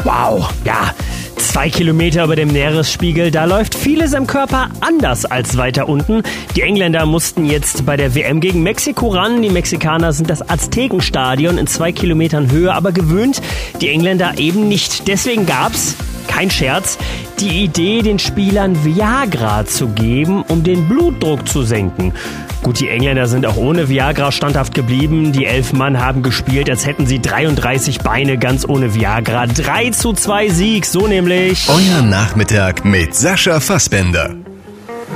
Wow, ja. 2 Kilometer über dem Meeresspiegel, da läuft vieles im Körper anders als weiter unten. Die Engländer mussten jetzt bei der WM gegen Mexiko ran. Die Mexikaner sind das Aztekenstadion in 2 Kilometern Höhe aber gewöhnt. Die Engländer eben nicht. Deswegen gab's, kein Scherz, die Idee, den Spielern Viagra zu geben, um den Blutdruck zu senken. Gut, die Engländer sind auch ohne Viagra standhaft geblieben. Die 11 Mann haben gespielt, als hätten sie 33 Beine ganz ohne Viagra. 3:2 Sieg, so nämlich. Euer Nachmittag mit Sascha Fassbender.